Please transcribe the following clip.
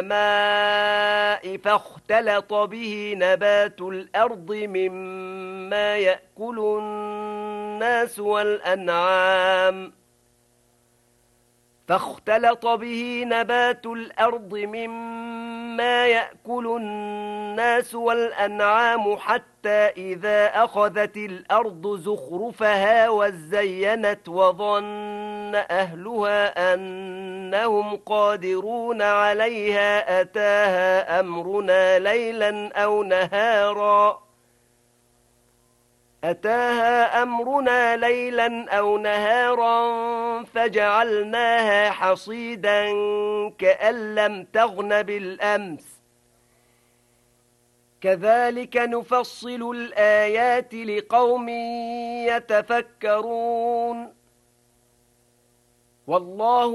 الماء فاختلط به نبات الأرض مما يأكل الناس والأنعام فاختلط به نبات الأرض مما يأكل الناس والأنعام حتى إذا أخذت الأرض زخرفها وزينت وظن أهلها أنهم قادرون عليها أتاها أمرنا ليلا أو نهارا فجعلناها حصيدا كأن لم تغن بالأمس كذلك نفصل الآيات لقوم يتفكرون والله